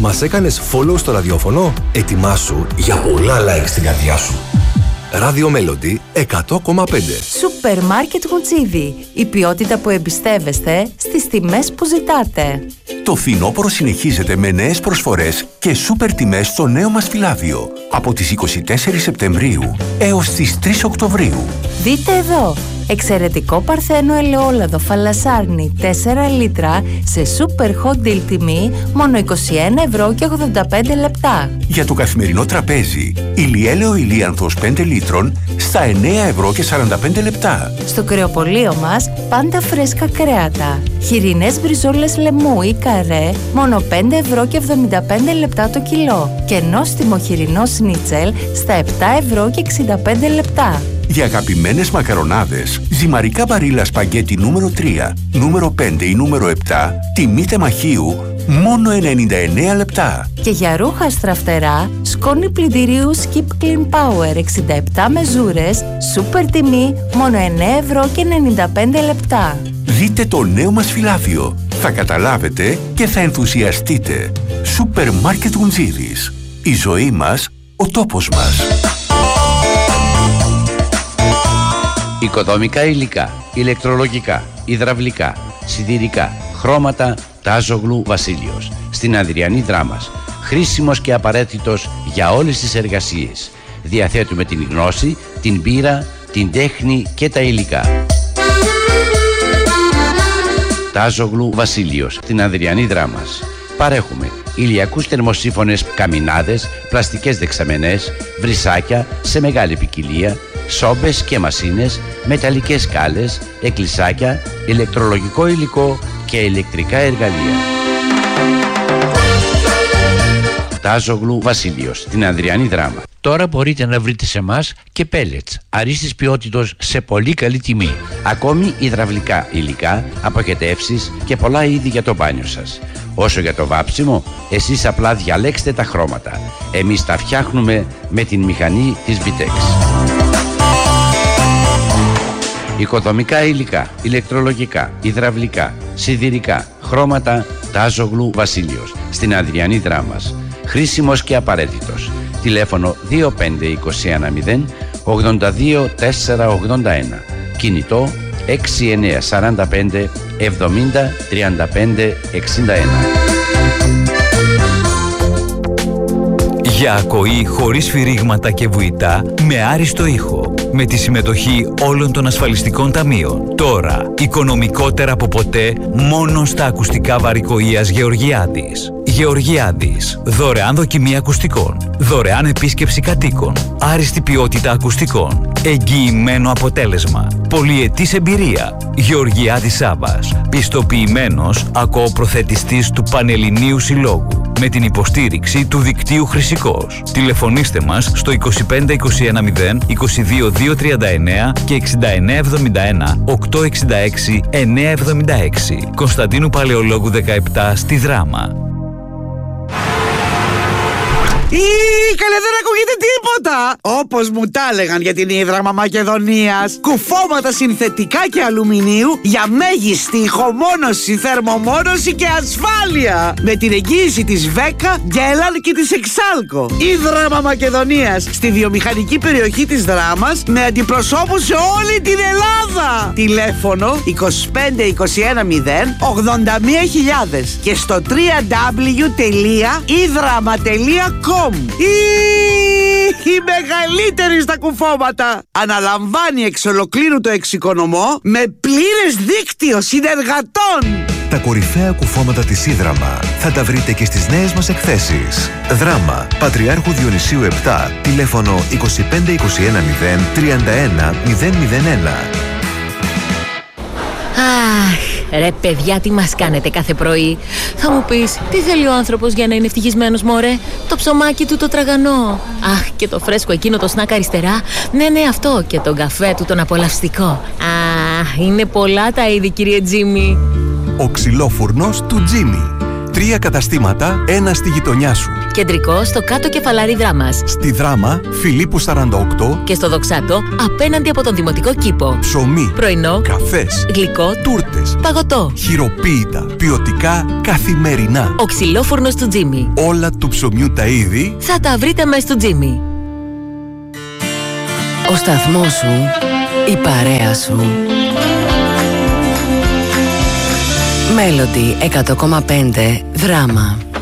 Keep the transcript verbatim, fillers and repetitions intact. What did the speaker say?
Μας έκανες follow στο ραδιόφωνο? Ετοιμάσου για πολλά like στην καρδιά σου. Radio Melody εκατό κόμμα πέντε. Σούπερ Μάρκετ Γουτζίδι. Η ποιότητα που εμπιστεύεστε στις τιμές που ζητάτε. Το φθινόπωρο συνεχίζεται με νέες προσφορές και σούπερ τιμές στο νέο μας φυλάδιο. Από τις είκοσι τέσσερις Σεπτεμβρίου έως τις τρεις Οκτωβρίου. Δείτε εδώ. Εξαιρετικό παρθένο ελαιόλαδο φαλασάρνη τέσσερα λίτρα σε super hot deal τιμή μόνο είκοσι ένα ευρώ και ογδόντα πέντε λεπτά. Για το καθημερινό τραπέζι, ηλιέλαιο ηλίανθος πέντε λίτρων στα εννέα ευρώ και σαράντα πέντε λεπτά. Στο κρεοπωλείο μας πάντα φρέσκα κρέατα. Χοιρινές μπριζόλες λεμού ή καρέ μόνο πέντε ευρώ και εβδομήντα πέντε λεπτά το κιλό. Και νόστιμο χοιρινό σνίτσελ στα επτά ευρώ και εξήντα πέντε λεπτά. Για αγαπημένες μακαρονάδες, ζυμαρικά μπαρίλα σπαγκέτι νούμερο τρία, νούμερο πέντε ή νούμερο επτά, τιμή τεμαχίου, μόνο ενενήντα εννέα λεπτά. Και για ρούχα στραφτερά, σκόνη πλυντηρίου Skip Clean Power εξήντα επτά μεζούρες, σούπερ τιμή, μόνο εννέα ευρώ και ενενήντα πέντε λεπτά. Δείτε το νέο μας φυλάδιο. Θα καταλάβετε και θα ενθουσιαστείτε. Σούπερ Μάρκετ Γουτζίδης. Η ζωή μας, ο τόπος μας. Οικοδομικά υλικά, ηλεκτρολογικά, υδραυλικά, σιδηρικά, χρώματα, Τάζογλου Βασίλειος. Στην Αδριανή Δράμας. Χρήσιμος και απαραίτητος για όλες τις εργασίες. Διαθέτουμε την γνώση, την πείρα, την τέχνη και τα υλικά. Τάζογλου Βασίλειος. Στην Αδριανή Δράμας. Παρέχουμε ηλιακούς θερμοσύφωνες καμινάδες, πλαστικές δεξαμενές, βρυσάκια σε μεγάλη ποικιλία, σόμπες και μασίνες, μεταλλικές σκάλες, εκκλησάκια, ηλεκτρολογικό υλικό και ηλεκτρικά εργαλεία. Τάζογλου Βασίλειος, στην Ανδριανή Δράμα. Τώρα μπορείτε να βρείτε σε εμάς και πέλετς αρίστης ποιότητος σε πολύ καλή τιμή. Ακόμη υδραυλικά υλικά, αποχετεύσεις και πολλά είδη για το μπάνιο σας. Όσο για το βάψιμο, εσείς απλά διαλέξτε τα χρώματα. Εμείς τα φτιάχνουμε με την μηχανή της Vitex. Οικοδομικά υλικά, ηλεκτρολογικά, υδραυλικά, σιδηρικά, χρώματα, Τάζογλου Βασίλειος, στην Αδριανή Δράμας. Χρήσιμος και απαραίτητος. Τηλέφωνο δύο πέντε είκοσι ένα μηδέν ογδόντα δύο τετρακόσια ογδόντα ένα. Κινητό έξι εννέα σαράντα πέντε εβδομήντα τριάντα πέντε εξήντα ένα. Για ακοή χωρίς σφυρίγματα και βουητά με άριστο ήχο. Με τη συμμετοχή όλων των ασφαλιστικών ταμείων. Τώρα, οικονομικότερα από ποτέ, μόνο στα ακουστικά βαρικοείας Γεωργιάδης. Γεωργιάδης. Δωρεάν δοκιμή ακουστικών. Δωρεάν επίσκεψη κατοίκων. Άριστη ποιότητα ακουστικών. Εγγυημένο αποτέλεσμα. Πολυετής εμπειρία. Γεωργιάδης Σάβας. Πιστοποιημένος ακοοπροθετιστής του Πανελληνίου Συλλόγου. Με την υποστήριξη του δικτύου Χρυσικός. Τηλεφωνήστε μας στο είκοσι πέντε είκοσι ένα μηδέν είκοσι δύο δύο τριάντα εννέα και εξήντα εννέα εβδομήντα ένα οκτακόσια εξήντα έξι εννιακόσια εβδομήντα έξι. Κωνσταντίνου Παλαιολόγου δεκαεπτά στη Δράμα. Ή, καλέ, δεν ακούγεται τίποτα! Όπως μου τα έλεγαν για την Ίδραμα Μακεδονίας. Κουφώματα συνθετικά και αλουμινίου για μέγιστη ηχομόνωση, θερμομόνωση και ασφάλεια. Με την εγγύηση της Βέκα, Γκέλαν και της Εξάλκο. Ίδραμα Μακεδονίας, στη βιομηχανική περιοχή της Δράμας, με αντιπροσώπους σε όλη την Ελλάδα. Τηλέφωνο είκοσι πέντε είκοσι ένα μηδέν ογδόντα μία χιλιάδες και στο double-u double-u double-u τελεία ίδραμα τελεία com. Η μεγαλύτερη στα κουφώματα. Αναλαμβάνει εξ ολοκλήρου το εξοικονομό με πλήρες δίκτυο συνεργατών. Τα κορυφαία κουφώματα της Ίδραμα θα τα βρείτε και στις νέες μας εκθέσεις. Δράμα, Πατριάρχου Διονυσίου επτά, τηλέφωνο είκοσι πέντε είκοσι ένα μηδέν τριάντα ένα μηδέν μηδέν ένα. Αχ, ρε παιδιά, τι μας κάνετε κάθε πρωί. Θα μου πεις, τι θέλει ο άνθρωπος για να είναι ευτυχισμένος, μωρέ? Το ψωμάκι του το τραγανό. Αχ, και το φρέσκο εκείνο το σνακ αριστερά. Ναι, ναι, αυτό. Και τον καφέ του τον απολαυστικό. Αχ, είναι πολλά τα είδη, κύριε Τζίμι. Ο ξυλόφουρνος του Τζίμι. Τρία καταστήματα, ένα στη γειτονιά σου. Κεντρικό στο κάτω κεφαλάρι Δράμας. Στη Δράμα, Φιλίππου σαράντα οκτώ. Και στο Δοξάτο, απέναντι από τον Δημοτικό Κήπο. Ψωμί, πρωινό, καφές, γλυκό, τούρτες, παγωτό, χειροποίητα, ποιοτικά, καθημερινά. Ο ξυλόφουρνος του Τζίμι. Όλα του ψωμιού τα είδη θα τα βρείτε μέσα στο Τζίμι. Ο σταθμός σου, η παρέα σου. Μέλοντι εκατό κόμμα πέντε Δράμα.